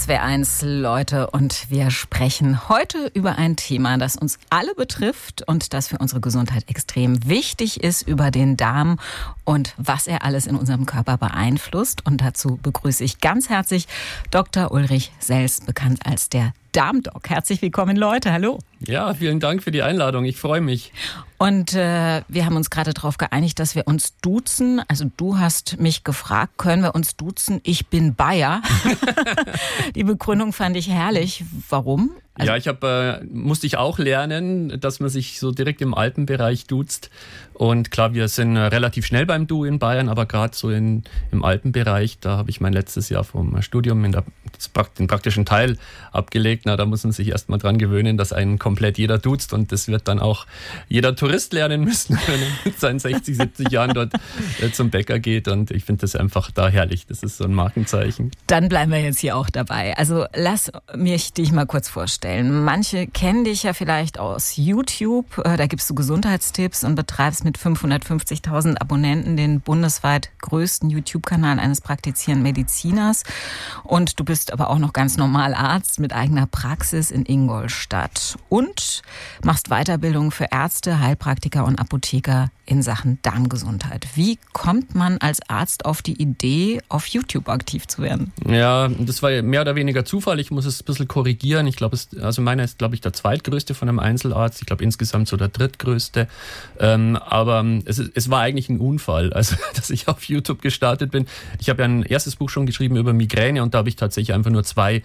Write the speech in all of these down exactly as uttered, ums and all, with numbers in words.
S W R eins, Leute, und wir sprechen heute über ein Thema, das uns alle betrifft und das für unsere Gesundheit extrem wichtig ist, über den Darm und was er alles in unserem Körper beeinflusst. Und dazu begrüße ich ganz herzlich Doktor Ulrich Sels, bekannt als der Darmdoc. Herzlich willkommen, Leute. Hallo. Ja, vielen Dank für die Einladung. Ich freue mich. Und äh, wir haben uns gerade darauf geeinigt, dass wir uns duzen. Also du hast mich gefragt, können wir uns duzen? Ich bin Bayer. Die Begründung fand ich herrlich. Warum? Also ja, ich habe äh, musste ich auch lernen, dass man sich so direkt im Alpenbereich duzt. Und klar, wir sind äh, relativ schnell beim Du in Bayern, aber gerade so in, im Alpenbereich, da habe ich mein letztes Jahr vom Studium in der, das, den praktischen Teil abgelegt. Na, da muss man sich erst mal dran gewöhnen, dass einen komplett jeder duzt. Und das wird dann auch jeder Tourist lernen müssen, wenn er mit seinen sechzig, siebzig Jahren dort äh, zum Bäcker geht. Und ich finde das einfach da herrlich. Das ist so ein Markenzeichen. Dann bleiben wir jetzt hier auch dabei. Also lass mich dich mal kurz vorstellen. Manche kennen dich ja vielleicht aus YouTube. Da gibst du Gesundheitstipps und betreibst mit fünfhundertfünfzigtausend Abonnenten den bundesweit größten YouTube-Kanal eines praktizierenden Mediziners. Und du bist aber auch noch ganz normal Arzt mit eigener Praxis in Ingolstadt. Und machst Weiterbildung für Ärzte, Heilpraktiker und Apotheker in Sachen Darmgesundheit. Wie kommt man als Arzt auf die Idee, auf YouTube aktiv zu werden? Ja, das war mehr oder weniger Zufall. Ich muss es ein bisschen korrigieren. Ich glaube, es Also meiner ist, glaube ich, der zweitgrößte von einem Einzelarzt. Ich glaube, insgesamt so der drittgrößte. Ähm, aber es, es war eigentlich ein Unfall, also dass ich auf YouTube gestartet bin. Ich habe ja ein erstes Buch schon geschrieben über Migräne und da habe ich tatsächlich einfach nur zwei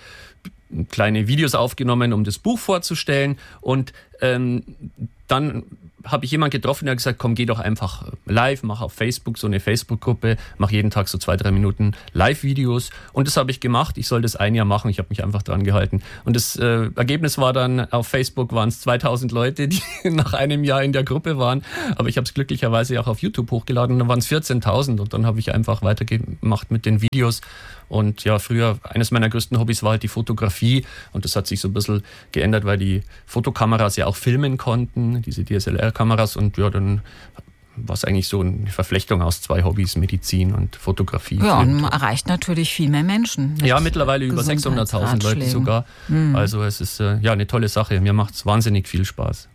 kleine Videos aufgenommen, um das Buch vorzustellen. Und ähm, dann habe ich jemanden getroffen, der hat gesagt, komm, geh doch einfach live, mach auf Facebook so eine Facebook-Gruppe, mach jeden Tag so zwei, drei Minuten Live-Videos. Und das habe ich gemacht. Ich soll das ein Jahr machen. Ich habe mich einfach dran gehalten. Und das äh, Ergebnis war dann, auf Facebook waren es zweitausend Leute, die nach einem Jahr in der Gruppe waren. Aber ich habe es glücklicherweise auch auf YouTube hochgeladen und dann waren es vierzehntausend. Und dann habe ich einfach weitergemacht mit den Videos. Und ja, früher, eines meiner größten Hobbys war halt die Fotografie. Und das hat sich so ein bisschen geändert, weil die Fotokameras ja auch filmen konnten, diese D S L R-Kameras. Und ja, dann war es eigentlich so eine Verflechtung aus zwei Hobbys, Medizin und Fotografie. Ja, und man erreicht natürlich viel mehr Menschen. Ja, mittlerweile über sechshunderttausend Leute sogar. Mhm. Also es ist äh, ja eine tolle Sache. Mir macht es wahnsinnig viel Spaß.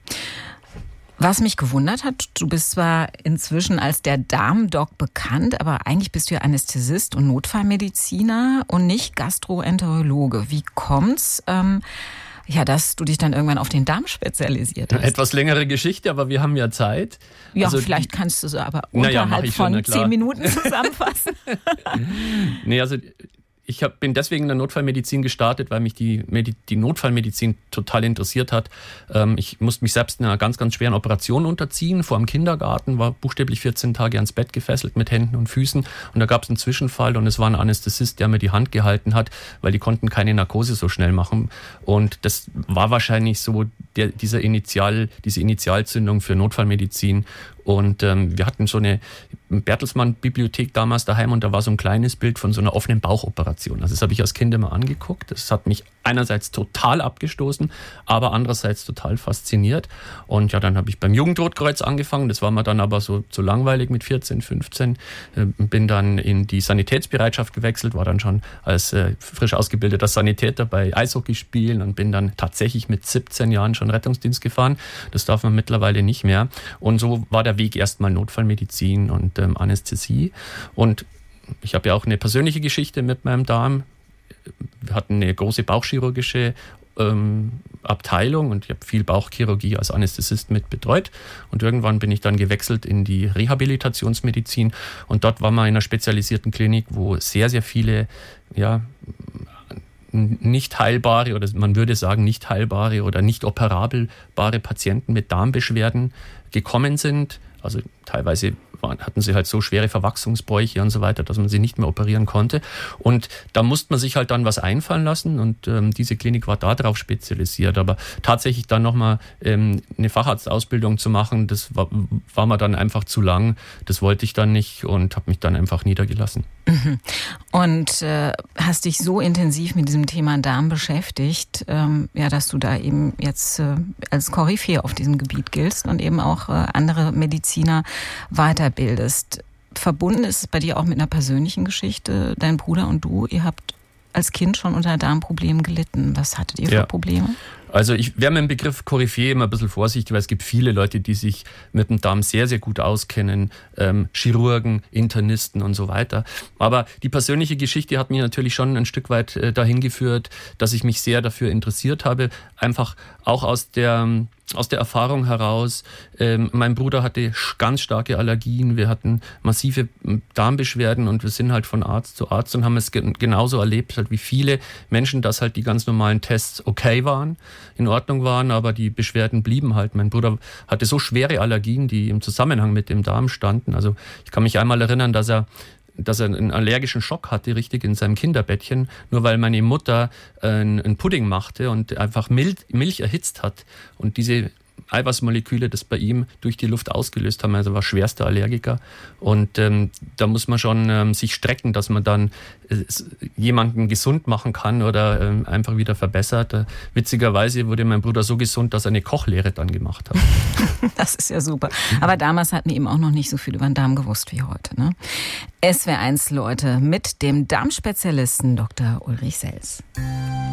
Was mich gewundert hat, du bist zwar inzwischen als der Darmdoc bekannt, aber eigentlich bist du ja Anästhesist und Notfallmediziner und nicht Gastroenterologe. Wie kommt's, ähm, ja, dass du dich dann irgendwann auf den Darm spezialisiert hast? Etwas längere Geschichte, aber wir haben ja Zeit. Ja, also vielleicht die, kannst du es aber unterhalb naja, von schon, zehn Minuten zusammenfassen. Nee, also ich hab, bin deswegen in der Notfallmedizin gestartet, weil mich die, Medi- die Notfallmedizin total interessiert hat. Ähm, ich musste mich selbst einer ganz, ganz schweren Operation unterziehen. Vor dem Kindergarten, war buchstäblich vierzehn Tage ans Bett gefesselt mit Händen und Füßen. Und da gab es einen Zwischenfall und es war ein Anästhesist, der mir die Hand gehalten hat, weil die konnten keine Narkose so schnell machen. Und das war wahrscheinlich so der, dieser Initial, diese Initialzündung für Notfallmedizin. Und ähm, wir hatten so eine Bertelsmann-Bibliothek damals daheim und da war so ein kleines Bild von so einer offenen Bauchoperation. Also das habe ich als Kind immer angeguckt. Das hat mich einerseits total abgestoßen, aber andererseits total fasziniert. Und ja, dann habe ich beim Jugendrotkreuz angefangen. Das war mir dann aber so zu langweilig mit vierzehn, fünfzehn. Äh, bin dann in die Sanitätsbereitschaft gewechselt, war dann schon als äh, frisch ausgebildeter Sanitäter bei Eishockey spielen und bin dann tatsächlich mit siebzehn Jahren schon Rettungsdienst gefahren. Das darf man mittlerweile nicht mehr. Und so war der Weg erstmal Notfallmedizin und ähm, Anästhesie. Und ich habe ja auch eine persönliche Geschichte mit meinem Darm. Wir hatten eine große bauchchirurgische ähm, Abteilung und ich habe viel Bauchchirurgie als Anästhesist mit betreut. Und irgendwann bin ich dann gewechselt in die Rehabilitationsmedizin. Und dort war man in einer spezialisierten Klinik, wo sehr, sehr viele, ja, nicht heilbare oder man würde sagen nicht heilbare oder nicht operabelbare Patienten mit Darmbeschwerden gekommen sind. Also teilweise waren, hatten sie halt so schwere Verwachsungsbräuche und so weiter, dass man sie nicht mehr operieren konnte. Und da musste man sich halt dann was einfallen lassen und ähm, diese Klinik war da drauf spezialisiert. Aber tatsächlich dann nochmal ähm, eine Facharztausbildung zu machen, das war, war mir dann einfach zu lang. Das wollte ich dann nicht und habe mich dann einfach niedergelassen. Und äh, hast dich so intensiv mit diesem Thema Darm beschäftigt, ähm, ja, dass du da eben jetzt äh, als Koryphäe auf diesem Gebiet giltst und eben auch äh, andere Mediziner weiterbildest. Verbunden ist es bei dir auch mit einer persönlichen Geschichte. Dein Bruder und du, ihr habt als Kind schon unter Darmproblemen gelitten. Was hattet ihr für ja. Probleme? Also ich wäre mit dem Begriff Koryphäe immer ein bisschen vorsichtig, weil es gibt viele Leute, die sich mit dem Darm sehr, sehr gut auskennen, ähm, Chirurgen, Internisten und so weiter. Aber die persönliche Geschichte hat mich natürlich schon ein Stück weit äh, dahin geführt, dass ich mich sehr dafür interessiert habe, einfach auch aus der aus der Erfahrung heraus. Ähm, mein Bruder hatte ganz starke Allergien, wir hatten massive Darmbeschwerden und wir sind halt von Arzt zu Arzt und haben es ge- genauso erlebt, halt wie viele Menschen, dass halt die ganz normalen Tests okay waren, in Ordnung waren, aber die Beschwerden blieben halt. Mein Bruder hatte so schwere Allergien, die im Zusammenhang mit dem Darm standen. Also ich kann mich einmal erinnern, dass er dass er einen allergischen Schock hatte, richtig in seinem Kinderbettchen, nur weil meine Mutter einen, einen Pudding machte und einfach Milch, Milch erhitzt hat. Und diese Eiweißmoleküle das bei ihm durch die Luft ausgelöst haben. Also war schwerster Allergiker. Und ähm, da muss man schon ähm, sich strecken, dass man dann äh, jemanden gesund machen kann oder ähm, einfach wieder verbessert. Äh, witzigerweise wurde mein Bruder so gesund, dass er eine Kochlehre dann gemacht hat. Das ist ja super. Aber damals hatten wir eben auch noch nicht so viel über den Darm gewusst wie heute. Ne? S W R eins Leute mit dem Darmspezialisten Doktor Ulrich Sels.